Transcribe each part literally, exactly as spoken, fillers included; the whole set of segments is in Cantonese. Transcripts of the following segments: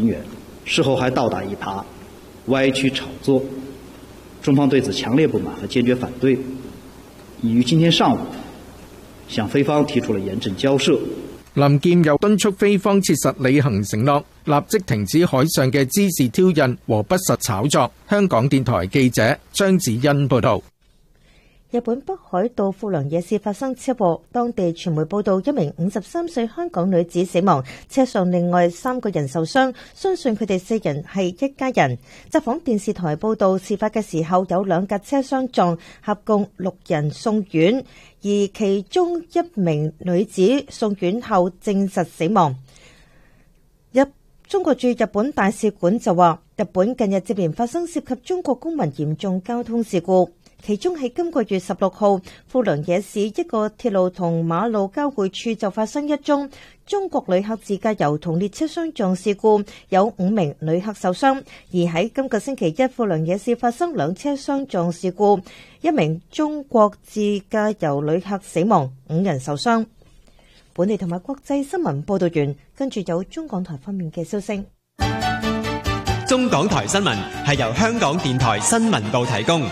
人員，事後還倒打一耙，歪曲炒作。中方對此強烈不滿和堅決反對，已於今天上午向菲方提出了嚴正交涉。 林健又敦促菲方切實履行承諾，立即停止海上嘅滋事挑釁和不實炒作。香港電台記者張子欣報道。 日本北海道富良野市發生車禍，當地傳媒報道一名五十三歲香港女子死亡，車上另外三個人受傷，相信佢哋四人係一家人。札幌電視台報道，事發嘅時候有兩架車相撞，合共六人送院，而其中一名女子送院後證實死亡。日中國駐日本大使館就話，日本近日接連發生涉及中國公民嚴重交通事故。其中喺今個月十六號，富良野市一個鐵路同馬路交匯處就發生一宗中國旅客自駕遊同列車相撞事故，有五名旅客受傷。而喺今個星期一，富良野市發生兩車相撞事故，一名中國自駕遊旅客死亡，五人受傷。本地同埋國際新聞報道完，跟住有中港台方面嘅消息。 中港台新聞係由香港電台新聞部提供。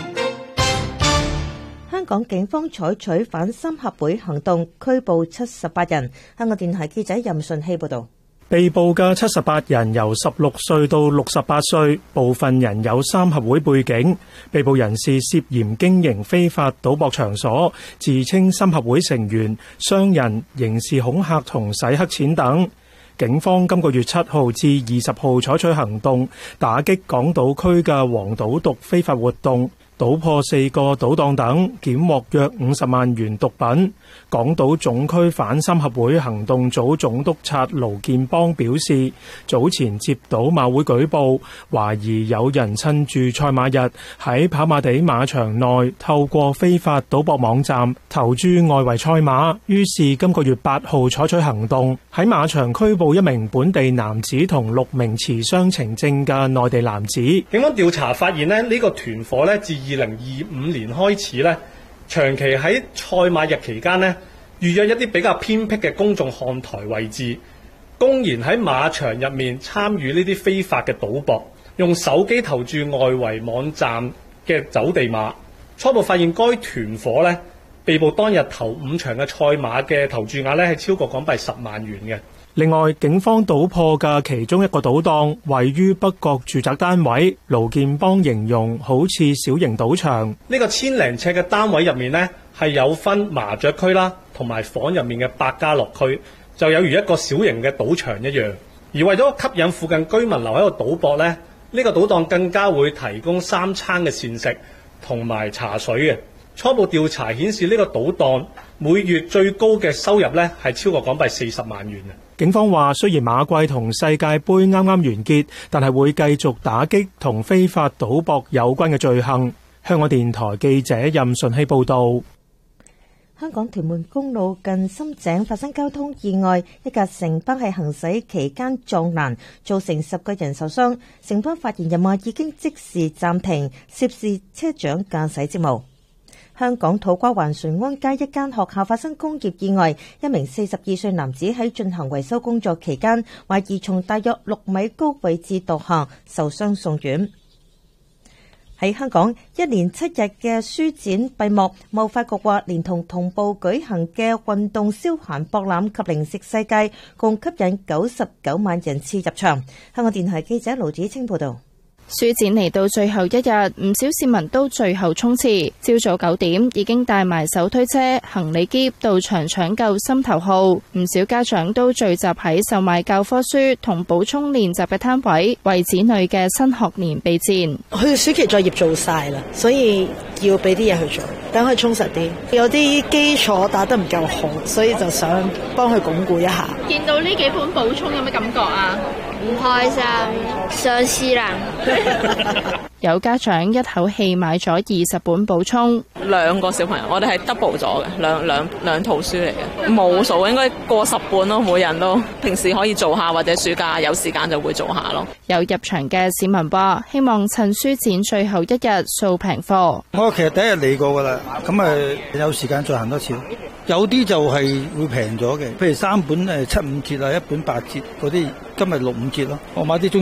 香港警方採取反三合會行動，拘捕七十八人。香港電台記者任順希報道。 被捕嘅七十八人由十六歲到六十八歲，部分人有三合會背景。被捕人士涉嫌經營非法賭博場所，自稱三合會成員、商人、刑事恐嚇同洗黑錢等。警方今個月七號至二十號採取行動，打擊港島區嘅黃賭毒非法活動，搗破四個賭檔等，檢獲約五十萬元毒品。港島總區反三合會行動組總督察盧建邦表示，早前接到馬會舉報，懷疑有人趁住賽馬日喺跑馬地馬場內透過非法賭博網站投注外圍賽馬，於是今個月八號採取行動，喺馬場拘捕一名本地男子同六名持雙程證嘅內地男子。 警方調查發現咧，呢個團伙咧自二零二五年開始咧，長期喺賽馬日期間咧，預約一啲比較偏僻嘅公眾看台位置，公然喺馬場入面參與呢啲非法嘅賭博，用手機投注外圍網站嘅走地馬。初步發現該團伙咧，被捕當日頭五場嘅賽馬嘅投注額咧係超過港幣十萬元嘅。 另外，警方搗破嘅其中一個賭檔位於北角住宅單位，盧建邦形容好似小型賭場。 呢個千零尺嘅單位入面呢，係有分麻雀區啦，同埋房入面嘅百家樂區，就有如一個小型嘅賭場一樣。而為咗吸引附近居民留喺度賭博呢，呢個賭檔更加會提供三餐嘅膳食同埋茶水嘅。初步調查顯示，呢個賭檔每月最高嘅收入呢係超過港幣四十萬元。 警方話，雖然馬季同世界盃啱啱完結，但係會繼續打擊同非法賭博有關嘅罪行。香港電台記者任順希報導。 香港屯門公路近深井發生交通意外，一架城巴喺行駛期間撞欄，造成十個人受傷。城巴發言人話已經即時暫停涉事車長駕駛職務。香港土瓜灣順安街一間學校發生工業意外，一名四十二歲男子喺進行維修工作期間，懷疑從大約六米高位置墮下，受傷送院。喺香港，一連七日嘅書展閉幕，貿發局話連同同步舉行嘅運動消閒博覽及零食世界，共吸引九十九萬人次入場。香港電台記者盧子清報道。 書展嚟到最後一日，唔少市民都最後衝刺。朝早九點已經帶埋手推車、行李篋到場搶購心頭號。唔少家長都聚集喺售賣教科書同補充練習嘅攤位，為子女嘅新學年備戰。 佢暑期作業做晒啦，所以要俾啲嘢去做，等佢充實啲。有啲基礎打得唔夠好，所以就想幫佢鞏固一下。 見到呢幾本補充有咩感覺啊？ 唔開心，想試啦。 有家長一口氣買咗二十本補充， 兩個小朋友，我哋係 double 咗嘅，兩兩兩套書嚟嘅，冇數應該過十本咯，每人都平時可以做下，或者暑假有時間就會做下咯。 有入場嘅市民話，希望趁書展最後一日掃平貨。 我其實第一日嚟過噶啦，咁誒有時間再行多次。有啲就係會平咗嘅，譬如三本誒七五折啊，一本八折嗰啲，今日六五折咯。我買啲中